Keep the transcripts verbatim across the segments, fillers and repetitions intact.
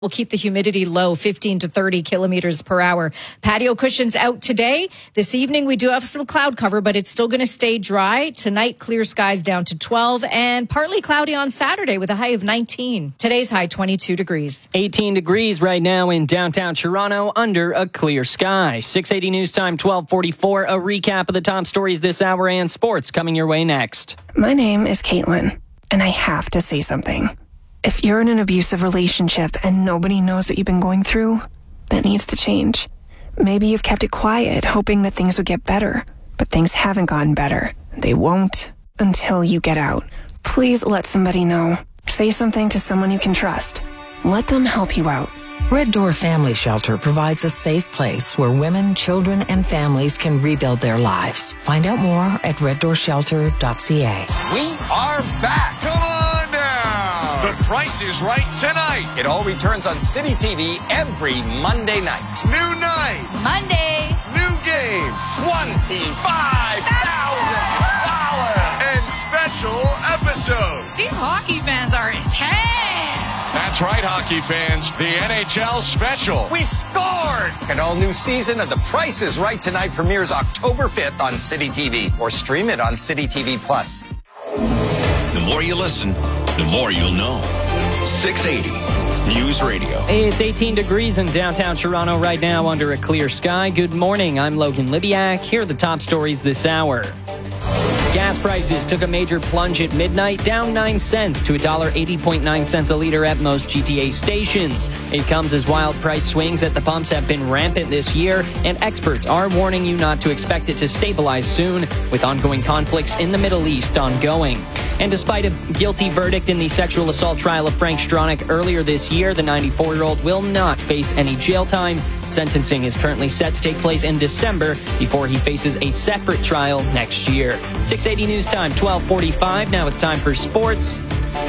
We'll keep the humidity low, fifteen to thirty kilometers per hour. Patio cushions out today. This evening, we do have some cloud cover, but it's still going to stay dry. Tonight, clear skies down to twelve and partly cloudy on Saturday with a high of nineteen. Today's high, twenty-two degrees. eighteen degrees right now in downtown Toronto under a clear sky. six eighty News Time, twelve forty-four. A recap of the top stories this hour and sports coming your way next. My name is Caitlin, and I have to say something. If you're in an abusive relationship and nobody knows what you've been going through, that needs to change. Maybe you've kept it quiet, hoping that things would get better, but things haven't gotten better. They won't until you get out. Please let somebody know. Say something to someone you can trust. Let them help you out. Red Door Family Shelter provides a safe place where women, children, and families can rebuild their lives. Find out more at red door shelter dot c a. We are back. Come on now. The Price is Right tonight. It all returns on City T V every Monday night. New night. Monday. New games. twenty-five thousand dollars. And special episode. These hockey fans are intense. That's right, hockey fans. The N H L special. We scored! An all-new season of The Price is Right tonight premieres October fifth on City T V. Or stream it on City T V Plus. The more you listen, the more you'll know. six eighty News Radio. It's eighteen degrees in downtown Toronto right now under a clear sky. Good morning. I'm Logan Libiak. Here are the top stories this hour. Gas prices took a major plunge at midnight, down nine cents to one dollar eighty point nine cents a liter at most G T A stations. It comes as wild price swings at the pumps have been rampant this year, and experts are warning you not to expect it to stabilize soon, with ongoing conflicts in the Middle East ongoing. And despite a guilty verdict in the sexual assault trial of Frank Stronach earlier this year, the ninety-four-year-old will not face any jail time. Sentencing is currently set to take place in December before he faces a separate trial next year. six eighty News Time, twelve forty-five. Now it's time for sports.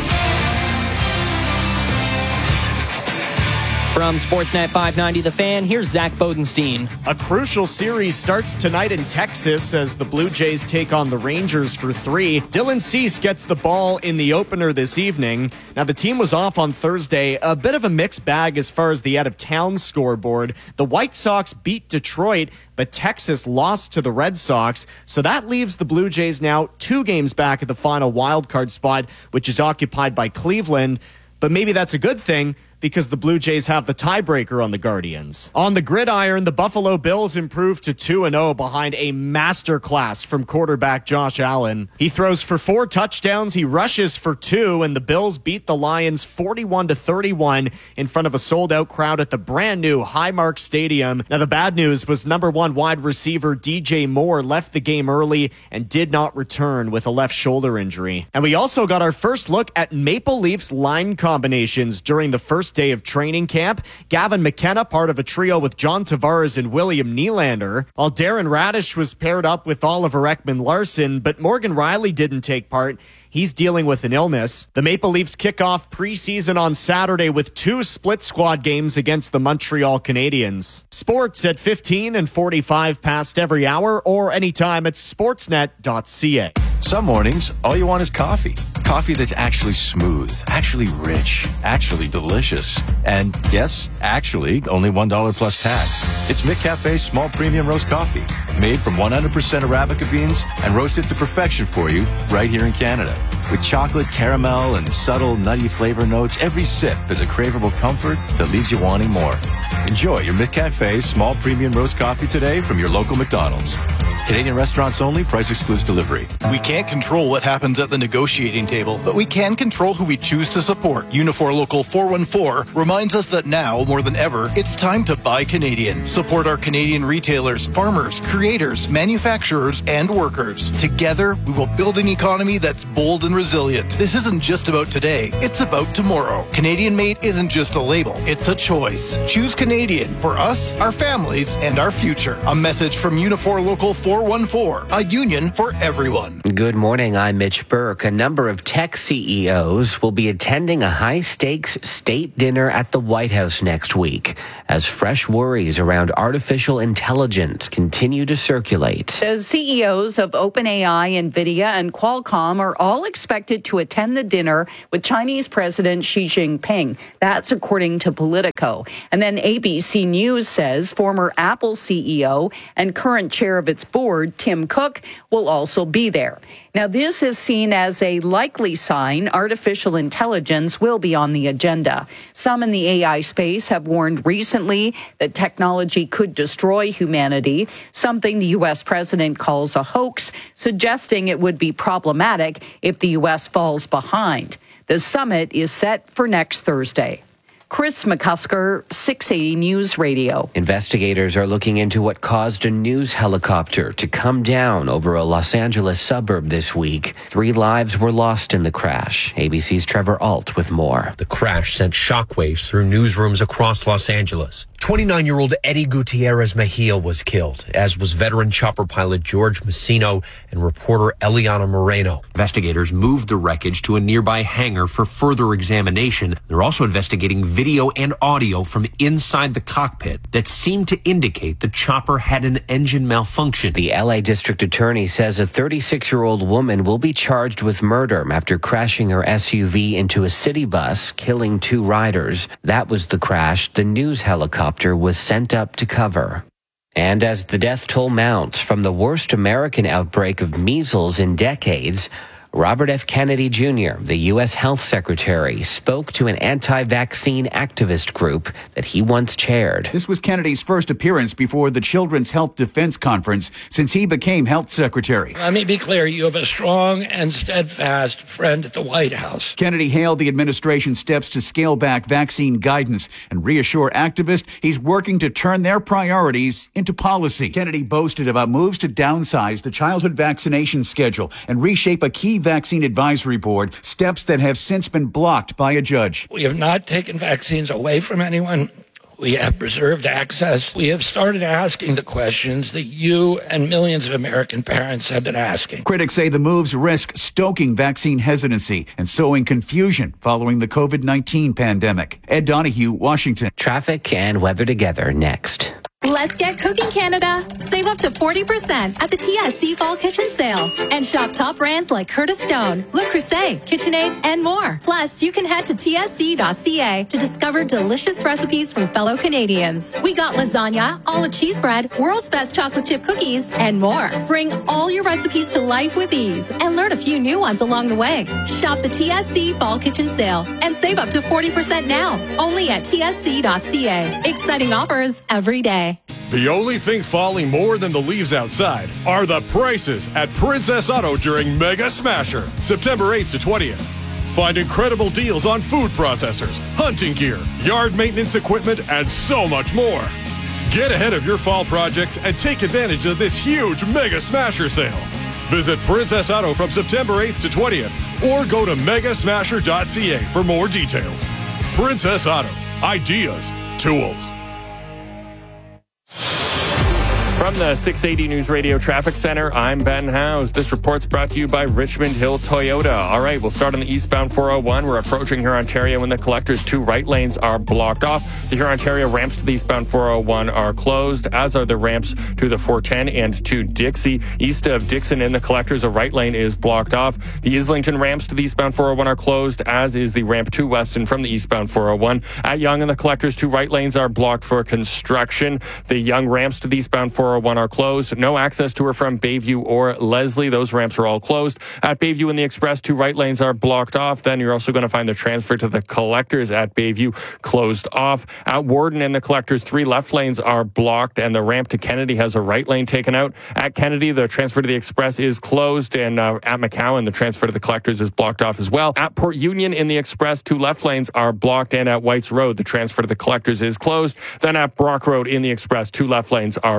From Sportsnet five ninety The Fan, here's Zach Bodenstein. A crucial series starts tonight in Texas as the Blue Jays take on the Rangers for three. Dylan Cease gets the ball in the opener this evening. Now, the team was off on Thursday. A bit of a mixed bag as far as the out-of-town scoreboard. The White Sox beat Detroit, but Texas lost to the Red Sox. So that leaves the Blue Jays now two games back at the final wildcard spot, which is occupied by Cleveland. But maybe that's a good thing, because the Blue Jays have the tiebreaker on the Guardians. On the gridiron, the Buffalo Bills improved to two and oh behind a masterclass from quarterback Josh Allen. He throws for four touchdowns, he rushes for two, and the Bills beat the Lions forty-one to thirty-one in front of a sold-out crowd at the brand-new Highmark Stadium. Now, the bad news was number one wide receiver D J Moore left the game early and did not return with a left shoulder injury. And we also got our first look at Maple Leafs line combinations during the first day of training camp. Gavin McKenna, part of a trio with John Tavares and William Nylander, while Darren Radish was paired up with Oliver Ekman-Larsson, but Morgan Riley didn't take part. He's dealing with an illness. The Maple Leafs kick off preseason on Saturday with two split squad games against the Montreal Canadiens. Sports at fifteen and forty-five past every hour or anytime at sportsnet dot c a. Some mornings, all you want is coffee. Coffee that's actually smooth, actually rich, actually delicious. And yes, actually, only one dollar plus tax. It's McCafe's small premium roast coffee, made from one hundred percent Arabica beans and roasted to perfection for you right here in Canada. With chocolate, caramel, and subtle nutty flavor notes, every sip is a craveable comfort that leaves you wanting more. Enjoy your McCafe small premium roast coffee today from your local McDonald's. Canadian restaurants only. Price excludes delivery. We can't control what happens at the negotiating table, but we can control who we choose to support. Unifor Local four one four reminds us that now, more than ever, it's time to buy Canadian. Support our Canadian retailers, farmers, creators, manufacturers, and workers. Together, we will build an economy that's bold and resilient. This isn't just about today, it's about tomorrow. Canadian made isn't just a label, it's a choice. Choose Canadian for us, our families, and our future. A message from Unifor Local four four one four, a union for everyone. Good morning, I'm Mitch Burke. A number of tech C E Os will be attending a high-stakes state dinner at the White House next week as fresh worries around artificial intelligence continue to circulate. The C E Os of OpenAI, NVIDIA, and Qualcomm are all expected to attend the dinner with Chinese President Xi Jinping. That's according to Politico. And then A B C News says former Apple C E O and current chair of its board, Tim Cook, will also be there. Now, this is seen as a likely sign artificial intelligence will be on the agenda. Some in the A I space have warned recently that technology could destroy humanity, something the U S president calls a hoax, suggesting it would be problematic if the U S falls behind. The summit is set for next Thursday. Chris McCusker, six eighty News Radio. Investigators are looking into what caused a news helicopter to come down over a Los Angeles suburb this week. Three lives were lost in the crash. A B C's Trevor Alt with more. The crash sent shockwaves through newsrooms across Los Angeles. twenty-nine-year-old Eddie Gutierrez Mejia was killed, as was veteran chopper pilot George Messino and reporter Eliana Moreno. Investigators moved the wreckage to a nearby hangar for further examination. They're also investigating video and audio from inside the cockpit that seemed to indicate the chopper had an engine malfunction. The L A District Attorney says a thirty-six-year-old woman will be charged with murder after crashing her S U V into a city bus, killing two riders. That was the crash the news helicopter was sent up to cover. And as the death toll mounts from the worst American outbreak of measles in decades, Robert F. Kennedy Junior, the U S Health Secretary, spoke to an anti-vaccine activist group that he once chaired. This was Kennedy's first appearance before the Children's Health Defense Conference since he became Health Secretary. Let me be clear, you have a strong and steadfast friend at the White House. Kennedy hailed the administration's steps to scale back vaccine guidance and reassure activists he's working to turn their priorities into policy. Kennedy boasted about moves to downsize the childhood vaccination schedule and reshape a key Vaccine Advisory Board, steps that have since been blocked by a judge. We have not taken vaccines away from anyone. We have preserved access. We have started asking the questions that you and millions of American parents have been asking. Critics say the moves risk stoking vaccine hesitancy and sowing confusion following the COVID nineteen pandemic. Ed Donahue, Washington. Traffic and weather together next. Let's get cooking, Canada. Save up to forty percent at the T S C Fall Kitchen Sale. And shop top brands like Curtis Stone, Le Creuset, KitchenAid, and more. Plus, you can head to T S C dot C A to discover delicious recipes from fellow Canadians. We got lasagna, olive cheese bread, world's best chocolate chip cookies, and more. Bring all your recipes to life with ease and learn a few new ones along the way. Shop the T S C Fall Kitchen Sale and save up to forty percent now. Only at T S C dot C A. Exciting offers every day. The only thing falling more than the leaves outside are the prices at Princess Auto during Mega Smasher, September eighth to twentieth. Find incredible deals on food processors, hunting gear, yard maintenance equipment, and so much more. Get ahead of your fall projects and take advantage of this huge Mega Smasher sale. Visit Princess Auto from September eighth to twentieth or go to mega smasher dot C A for more details. Princess Auto. Ideas. Tools. From the six eighty News Radio Traffic Center, I'm Ben Howes. This report's brought to you by Richmond Hill Toyota. All right, we'll start on the eastbound four oh one. We're approaching Huron-Ontario when the collector's two right lanes are blocked off. The Huron-Ontario ramps to the eastbound four oh one are closed, as are the ramps to the four ten and to Dixie. East of Dixon in the collector's, a right lane is blocked off. The Islington ramps to the eastbound four oh one are closed, as is the ramp to Weston from the eastbound four oh one. At Yonge and the collector's, two right lanes are blocked for construction. The Yonge ramps to the eastbound four oh one are closed. No access to or from Bayview or Leslie. Those ramps are all closed. At Bayview and the Express, two right lanes are blocked off. Then you're also going to find the transfer to the collectors at Bayview closed off. At Warden and the collectors, three left lanes are blocked, and the ramp to Kennedy has a right lane taken out. At Kennedy, the transfer to the Express is closed, and uh, at McCowan, the transfer to the collectors is blocked off as well. At Port Union in the Express, two left lanes are blocked, and at Whites Road, the transfer to the collectors is closed. Then at Brock Road in the Express, two left lanes are blocked off.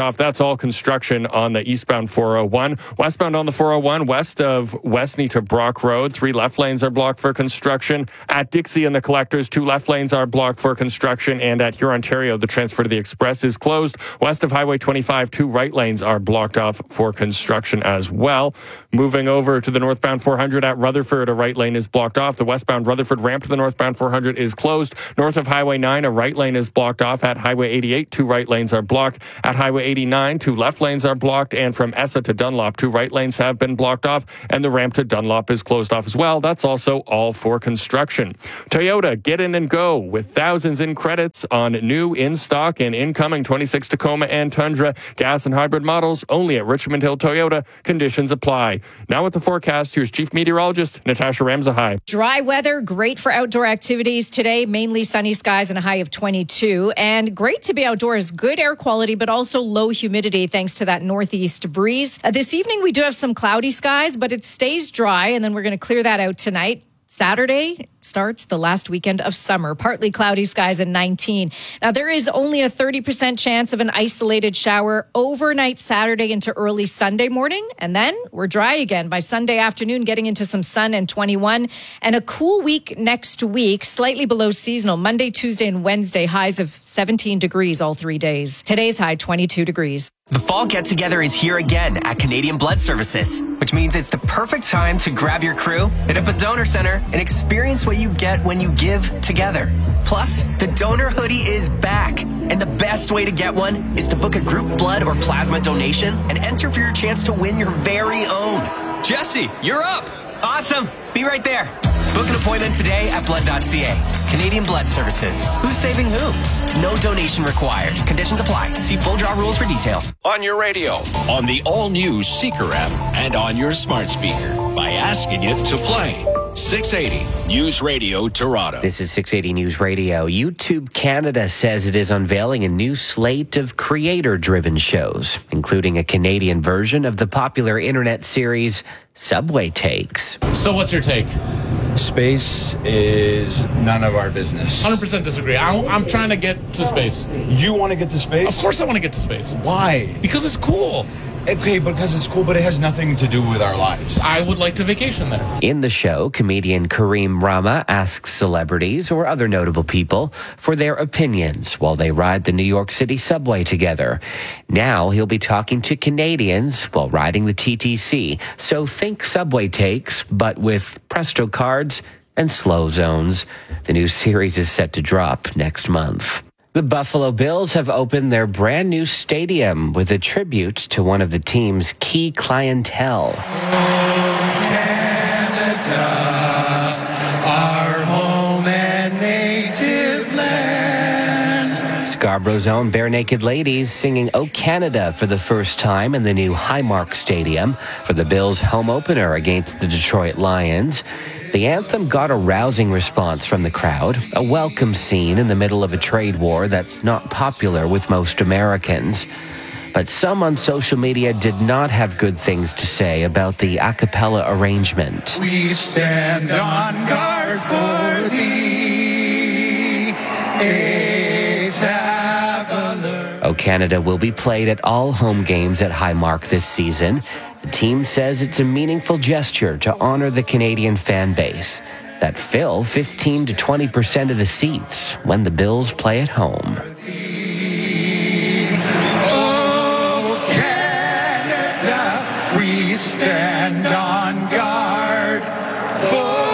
off. That's all construction on the eastbound four oh one. Westbound on the four oh one, west of Westney to Brock Road, three left lanes are blocked for construction. At Dixie and the Collectors, two left lanes are blocked for construction. And at Hurontario, the transfer to the Express is closed. West of Highway twenty-five, two right lanes are blocked off for construction as well. Moving over to the northbound four hundred at Rutherford, a right lane is blocked off. The westbound Rutherford ramp to the northbound four hundred is closed. North of Highway nine, a right lane is blocked off. At Highway eighty-eight, two right lanes are blocked. At Highway eighty-nine, two left lanes are blocked. And from Essa to Dunlop, two right lanes have been blocked off. And the ramp to Dunlop is closed off as well. That's also all for construction. Toyota, get in and go with thousands in credits on new, in-stock, and incoming twenty-six Tacoma and Tundra gas and hybrid models only at Richmond Hill Toyota. Conditions apply. Now with the forecast, here's Chief Meteorologist Natasha Ramzahai. Dry weather, great for outdoor activities today. Mainly sunny skies and a high of twenty-two. And great to be outdoors. Good air quality, but also low humidity thanks to that northeast breeze. Uh, this evening, we do have some cloudy skies, but it stays dry, and then we're going to clear that out tonight. Saturday starts the last weekend of summer. Partly cloudy skies at nineteen. Now, there is only a thirty percent chance of an isolated shower overnight Saturday into early Sunday morning. And then we're dry again by Sunday afternoon, getting into some sun and twenty-one. And a cool week next week, slightly below seasonal. Monday, Tuesday, and Wednesday, highs of seventeen degrees all three days. Today's high, twenty-two degrees. The fall get-together is here again at Canadian Blood Services, which means it's the perfect time to grab your crew, hit up a donor center, and experience what you get when you give together. Plus, the donor hoodie is back, and the best way to get one is to book a group blood or plasma donation and enter for your chance to win your very own. Jesse, you're up! Awesome. Be right there. Book an appointment today at blood dot c a. Canadian Blood Services. Who's saving who? No donation required. Conditions apply. See full draw rules for details. On your radio, on the all-new Seeker app, and on your smart speaker by asking it to play. six eighty News Radio Toronto. This is six eighty News Radio. YouTube Canada says it is unveiling a new slate of creator-driven shows, including a Canadian version of the popular internet series Subway Takes. So what's your take? Space is none of our business. one hundred percent disagree. I'm, I'm trying to get to space. You want to get to space? Of course I want to get to space. Why? Because it's cool. Okay, because it's cool, but it has nothing to do with our lives. I would like to vacation there. In the show, comedian Kareem Rama asks celebrities or other notable people for their opinions while they ride the New York City subway together. Now he'll be talking to Canadians while riding the T T C. So think Subway Takes, but with Presto cards and slow zones. The new series is set to drop next month. The Buffalo Bills have opened their brand new stadium with a tribute to one of the team's key clientele. Oh, Canada, our home and native land. Scarborough's own Bare Naked Ladies singing "Oh Canada" for the first time in the new Highmark Stadium for the Bills' home opener against the Detroit Lions. The anthem got a rousing response from the crowd, a welcome scene in the middle of a trade war that's not popular with most Americans. But some on social media did not have good things to say about the a cappella arrangement. We stand on guard for thee, a traveler. "Oh Canada" will be played at all home games at Highmark this season. The team says it's a meaningful gesture to honor the Canadian fan base that fill fifteen to twenty percent of the seats when the Bills play at home. Oh, Canada, we stand on guard for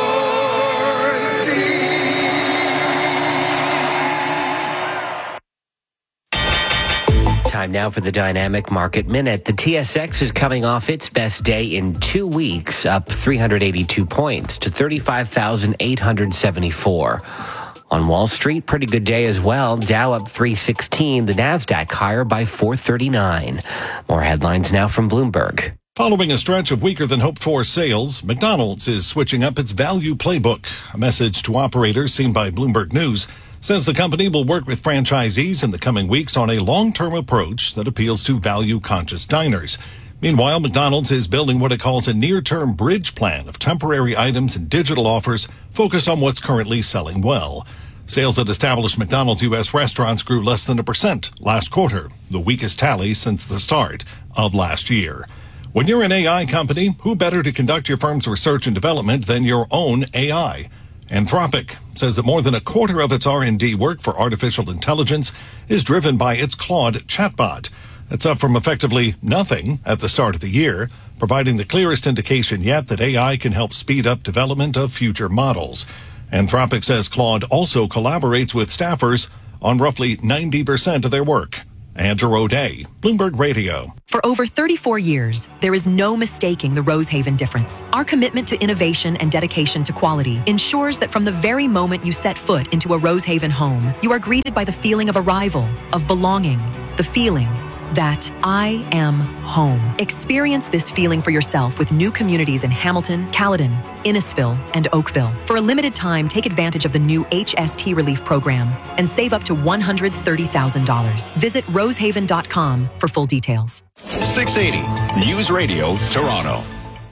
Time now for the Dynamic Market Minute. The T S X is coming off its best day in two weeks, up three hundred eighty-two points to thirty-five thousand eight hundred seventy-four. On Wall Street, pretty good day as well. Dow up three sixteen, the Nasdaq higher by four thirty-nine. More headlines now from Bloomberg. Following a stretch of weaker-than-hoped-for sales, McDonald's is switching up its value playbook. A message to operators seen by Bloomberg News says the company will work with franchisees in the coming weeks on a long-term approach that appeals to value-conscious diners. Meanwhile, McDonald's is building what it calls a near-term bridge plan of temporary items and digital offers focused on what's currently selling well. Sales at established McDonald's U S restaurants grew less than a percent last quarter, the weakest tally since the start of last year. When you're an A I company, who better to conduct your firm's research and development than your own A I? Anthropic says that more than a quarter of its R and D work for artificial intelligence is driven by its Claude chatbot. That's up from effectively nothing at the start of the year, providing the clearest indication yet that A I can help speed up development of future models. Anthropic says Claude also collaborates with staffers on roughly ninety percent of their work. Andrew O'Day, Bloomberg Radio. For over thirty-four years, there is no mistaking the Rosehaven difference. Our commitment to innovation and dedication to quality ensures that from the very moment you set foot into a Rosehaven home, you are greeted by the feeling of arrival, of belonging, the feeling that I am home. Experience this feeling for yourself with new communities in Hamilton, Caledon, Innisfil, and Oakville. For a limited time, take advantage of the new H S T Relief Program and save up to one hundred thirty thousand dollars. Visit rosehaven dot com for full details. six eighty News Radio, Toronto.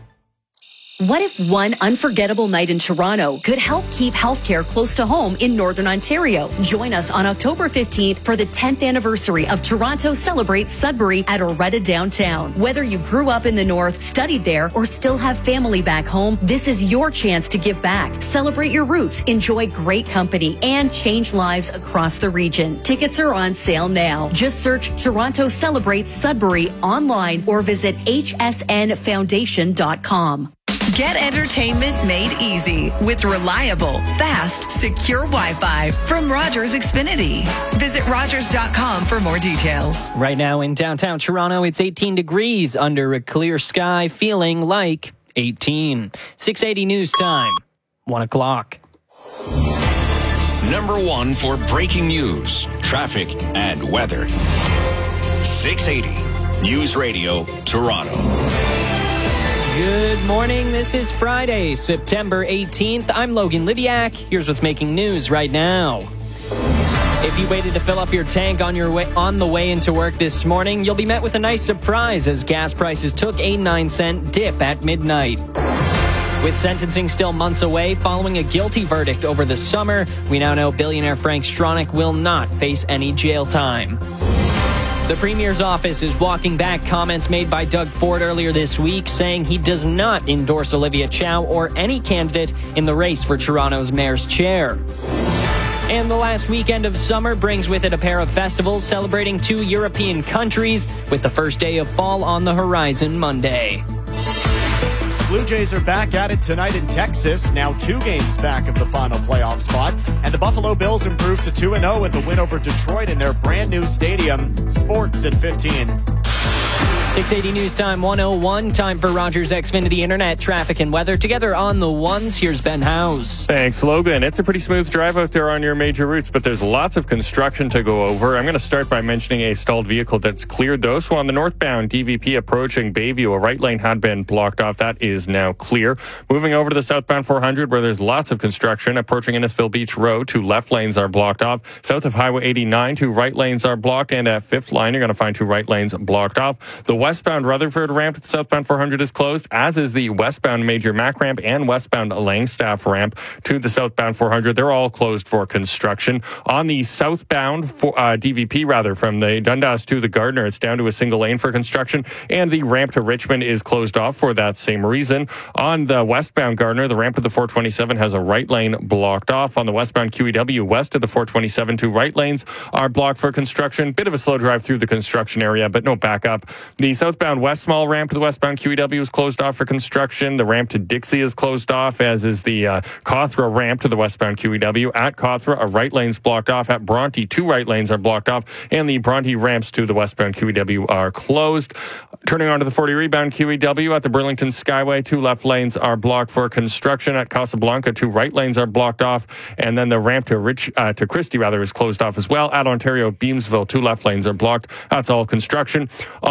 What if one unforgettable night in Toronto could help keep healthcare close to home in Northern Ontario? Join us on October fifteenth for the tenth anniversary of Toronto Celebrates Sudbury at Oretta Downtown. Whether you grew up in the North, studied there, or still have family back home, this is your chance to give back. Celebrate your roots, enjoy great company, and change lives across the region. Tickets are on sale now. Just search Toronto Celebrates Sudbury online or visit h s n foundation dot com. Get entertainment made easy with reliable, fast, secure Wi-Fi from Rogers Xfinity. Visit rogers dot com for more details. Right now in downtown Toronto, it's eighteen degrees under a clear sky, feeling like eighteen. six eighty News Time, one o'clock. Number one for breaking news, traffic, and weather. six eighty News Radio, Toronto. Good morning. This is Friday, September eighteenth. I'm Logan Liviak. Here's what's making news right now. If you waited to fill up your tank on your way on the way into work this morning, you'll be met with a nice surprise as gas prices took a nine cent dip at midnight. With sentencing still months away following a guilty verdict over the summer, we now know billionaire Frank Stronach will not face any jail time. The Premier's office is walking back comments made by Doug Ford earlier this week, saying he does not endorse Olivia Chow or any candidate in the race for Toronto's mayor's chair. And the last weekend of summer brings with it a pair of festivals celebrating two European countries, with the first day of fall on the horizon Monday. Blue Jays are back at it tonight in Texas, now two games back of the final playoff spot. And the Buffalo Bills improved to two and oh with a win over Detroit in their brand new stadium. Sports at fifteen. six eighty News Time one oh one. Time for Rogers Xfinity Internet, traffic, and weather. Together on the ones, here's Ben Howes. Thanks, Logan. It's a pretty smooth drive out there on your major routes, but there's lots of construction to go over. I'm going to start by mentioning a stalled vehicle that's cleared, though. So on the northbound D V P approaching Bayview, a right lane had been blocked off. That is now clear. Moving over to the southbound four hundred, where there's lots of construction, approaching Innisfil Beach Road, two left lanes are blocked off. South of Highway eighty-nine, two right lanes are blocked, and at fifth line, you're going to find two right lanes blocked off. The westbound Rutherford ramp to the southbound four hundred is closed, as is the westbound Major Mac ramp and westbound Langstaff ramp to the southbound four hundred. They're all closed for construction. On the southbound for, uh, D V P, rather, from the Dundas to the Gardner, it's down to a single lane for construction, and the ramp to Richmond is closed off for that same reason. On the westbound Gardner, the ramp to the four twenty-seven has a right lane blocked off. On the westbound Q E W, west of the four twenty-seven, two right lanes are blocked for construction. Bit of a slow drive through the construction area, but no backup. The southbound west small ramp to the westbound Q E W is closed off for construction. The ramp to Dixie is closed off, as is the uh, Cawthra ramp to the westbound Q E W. At Cawthra, a right lane's blocked off. At Bronte, two right lanes are blocked off, and the Bronte ramps to the westbound Q E W are closed. Turning onto the forty rebound Q E W at the Burlington Skyway, two left lanes are blocked for construction. At Casablanca, two right lanes are blocked off, and then the ramp to Rich uh, to Christie rather is closed off as well. At Ontario Beamsville, two left lanes are blocked. That's all construction. On the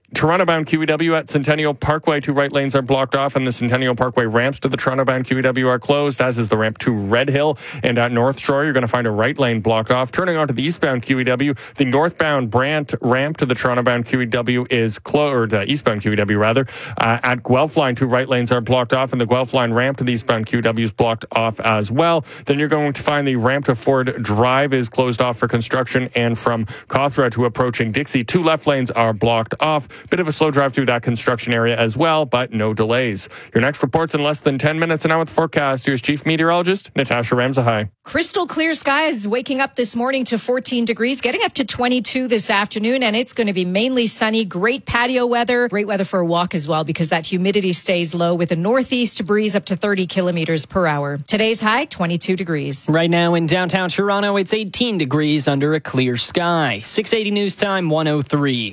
Toronto-bound Q E W at Centennial Parkway. Two right lanes are blocked off, and the Centennial Parkway ramps to the Toronto-bound Q E W are closed, as is the ramp to Red Hill. And at North Shore, you're going to find a right lane blocked off. Turning onto the eastbound Q E W, the northbound Brant ramp to the Toronto-bound Q E W is closed, or the eastbound Q E W rather. Uh, at Guelph Line, two right lanes are blocked off, and the Guelph Line ramp to the eastbound Q E W is blocked off as well. Then you're going to find the ramp to Ford Drive is closed off for construction, and from Cawthra to approaching Dixie, two left lanes are blocked off. Bit of a slow drive through that construction area as well, but no delays. Your next report's in less than ten minutes, and now with the forecast, here's Chief Meteorologist Natasha Ramsahai. Crystal clear skies, waking up this morning to fourteen degrees, getting up to twenty-two this afternoon, and it's going to be mainly sunny. Great patio weather, great weather for a walk as well, because that humidity stays low with a northeast breeze up to thirty kilometers per hour. Today's high, twenty-two degrees. Right now in downtown Toronto, it's eighteen degrees under a clear sky. six eighty News Time, one oh three.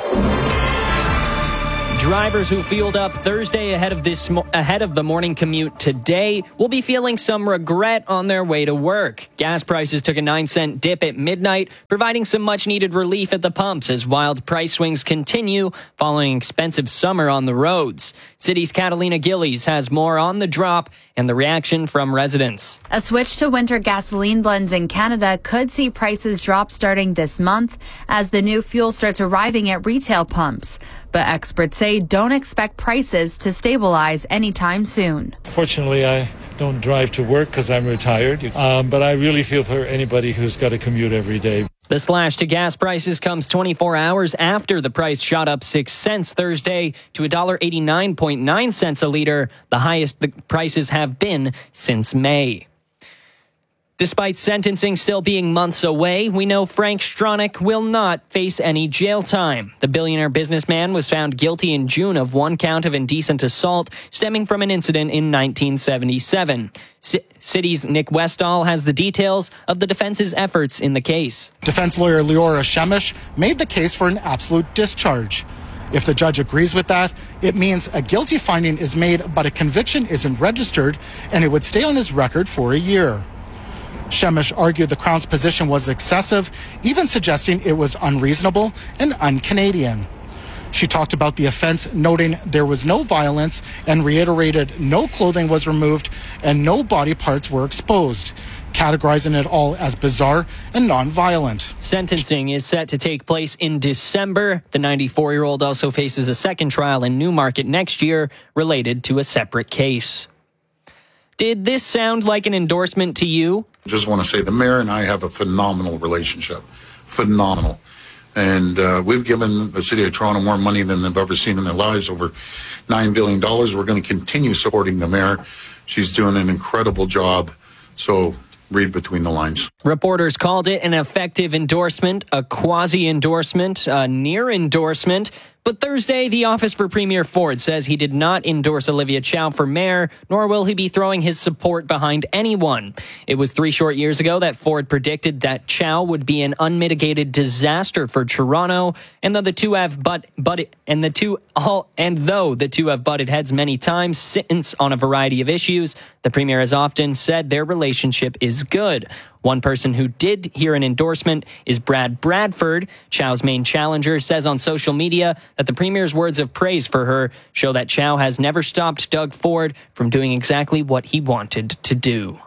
Drivers who fueled up Thursday ahead of this ahead of the morning commute today will be feeling some regret on their way to work. Gas prices took a nine cent dip at midnight, providing some much-needed relief at the pumps as wild price swings continue following an expensive summer on the roads. City's Catalina Gillies has more on the drop and the reaction from residents. A switch to winter gasoline blends in Canada could see prices drop starting this month as the new fuel starts arriving at retail pumps. But experts say don't expect prices to stabilize anytime soon. Fortunately, I don't drive to work because I'm retired, um, but I really feel for anybody who's got to commute every day. The slash to gas prices comes twenty-four hours after the price shot up six cents Thursday to one dollar eighty-nine point nine cents a liter, the highest the prices have been since May. Despite sentencing still being months away, we know Frank Stronach will not face any jail time. The billionaire businessman was found guilty in June of one count of indecent assault stemming from an incident in nineteen seventy-seven. C- City's Nick Westall has the details of the defense's efforts in the case. Defense lawyer Leora Shemish made the case for an absolute discharge. If the judge agrees with that, it means a guilty finding is made, but a conviction isn't registered, and it would stay on his record for a year. Shemish argued the Crown's position was excessive, even suggesting it was unreasonable and un-Canadian. She talked about the offense, noting there was no violence, and reiterated no clothing was removed and no body parts were exposed, categorizing it all as bizarre and non-violent. Sentencing is set to take place in December. The ninety-four-year-old also faces a second trial in Newmarket next year related to a separate case. Did this sound like an endorsement to you? I just want to say the mayor and I have a phenomenal relationship. Phenomenal. And uh, we've given the city of Toronto more money than they've ever seen in their lives, over nine billion dollars. We're going to continue supporting the mayor. She's doing an incredible job. So read between the lines. Reporters called it an effective endorsement, a quasi-endorsement, a near endorsement. But Thursday, the Office for Premier Ford says he did not endorse Olivia Chow for mayor, nor will he be throwing his support behind anyone. It was three short years ago that Ford predicted that Chow would be an unmitigated disaster for Toronto, and though the two have but but and the two all and though the two have butted heads many times since on a variety of issues, the Premier has often said their relationship is good. One person who did hear an endorsement is Brad Bradford. Chow's main challenger says on social media that the Premier's words of praise for her show that Chow has never stopped Doug Ford from doing exactly what he wanted to do.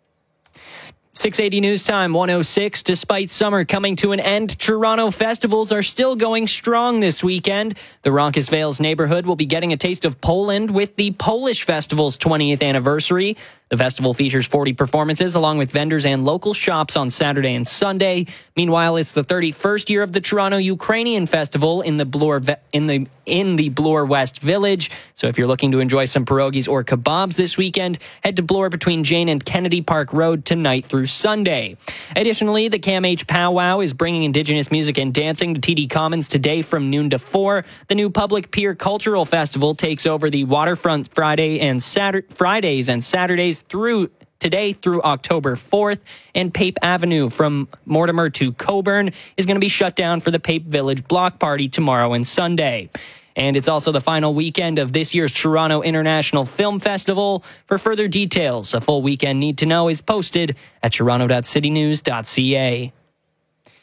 six eighty News Time, one oh six. Despite summer coming to an end, Toronto festivals are still going strong this weekend. The Roncesvalles neighborhood will be getting a taste of Poland with the Polish Festival's twentieth anniversary. The festival features forty performances along with vendors and local shops on Saturday and Sunday. Meanwhile, it's the thirty-first year of the Toronto Ukrainian Festival in the Bloor in the in the Bloor West Village. So if you're looking to enjoy some pierogies or kebabs this weekend, head to Bloor between Jane and Kennedy Park Road tonight through Sunday. Additionally, the Cam H Powwow is bringing Indigenous music and dancing to T D Commons today from noon to four. The new Public Pier Cultural Festival takes over the Waterfront Friday and Saturday, Fridays and Saturdays through today through October fourth, and Pape Avenue from Mortimer to Coburn is going to be shut down for the Pape Village Block Party tomorrow and Sunday. And it's also the final weekend of this year's Toronto International Film Festival. For further details, a full weekend need to know is posted at toronto dot city news dot c a.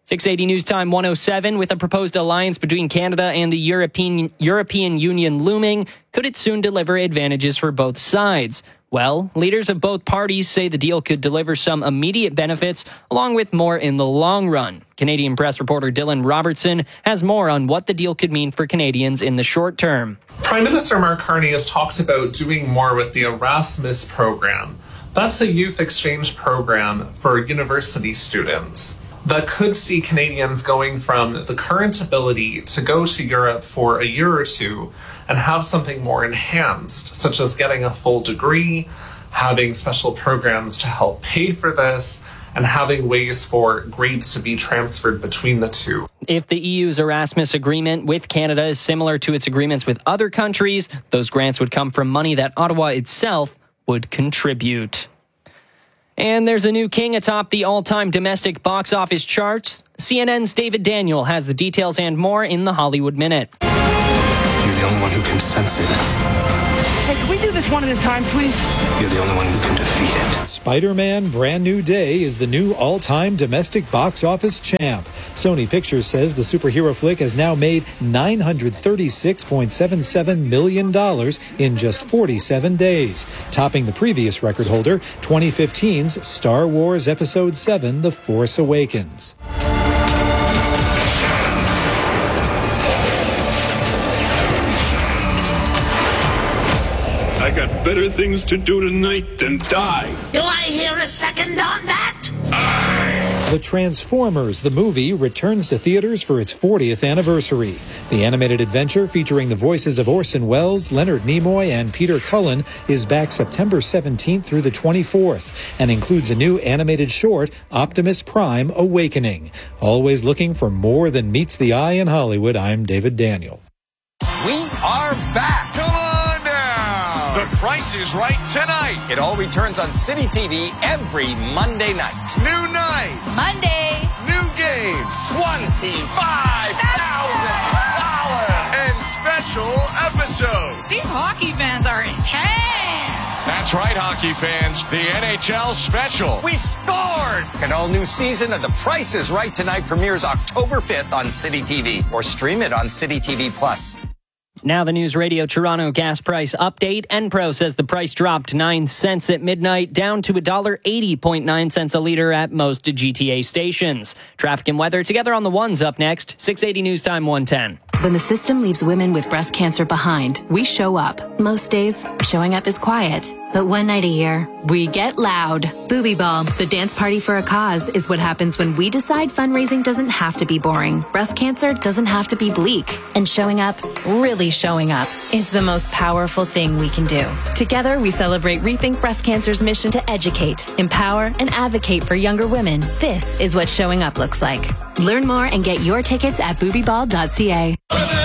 six eighty News Time one oh seven. With a proposed alliance between Canada and the European European Union looming, could it soon deliver advantages for both sides? Well, leaders of both parties say the deal could deliver some immediate benefits, along with more in the long run. Canadian press reporter Dylan Robertson has more on what the deal could mean for Canadians in the short term. Prime Minister Mark Carney has talked about doing more with the Erasmus program. That's a youth exchange program for university students that could see Canadians going from the current ability to go to Europe for a year or two and have something more enhanced, such as getting a full degree, having special programs to help pay for this, and having ways for grades to be transferred between the two. If the E U's Erasmus agreement with Canada is similar to its agreements with other countries, those grants would come from money that Ottawa itself would contribute. And there's a new king atop the all-time domestic box office charts. C N N's David Daniel has the details and more in the Hollywood Minute. You're the only one who can sense it. Hey, can we do this one at a time, please? You're the only one who can defeat it. Spider-Man Brand New Day is the new all-time domestic box office champ. Sony Pictures says the superhero flick has now made nine hundred thirty-six point seven seven million dollars in just forty-seven days, topping the previous record holder, twenty fifteen's Star Wars Episode seven, The Force Awakens. I got better things to do tonight than die. Do I hear a second on that? The Transformers, the movie, returns to theaters for its fortieth anniversary. The animated adventure featuring the voices of Orson Welles, Leonard Nimoy, and Peter Cullen is back September seventeenth through the twenty-fourth and includes a new animated short, Optimus Prime Awakening. Always looking for more than meets the eye in Hollywood, I'm David Daniel. We are back. Come on now. The Price is Right tonight. It all returns on City T V every Monday night. New night. Monday. New games. twenty-five thousand dollars. And special episode. These hockey fans are intense. That's right, hockey fans. The N H L special. We scored. An all-new season of The Price is Right tonight premieres October fifth on City T V or stream it on City T V Plus. Now the News Radio Toronto gas price update. Enpro says the price dropped nine cents at midnight, down to one dollar eighty point nine cents a litre at most G T A stations. Traffic and weather together on the ones up next. six eighty News Time one ten. When the system leaves women with breast cancer behind, we show up. Most days, showing up is quiet. But one night a year, we get loud. Booby Ball, the dance party for a cause, is what happens when we decide fundraising doesn't have to be boring. Breast cancer doesn't have to be bleak. And showing up, really showing up, is the most powerful thing we can do. Together, we celebrate Rethink Breast Cancer's mission to educate, empower, and advocate for younger women. This is what showing up looks like. Learn more and get your tickets at booby ball dot c a.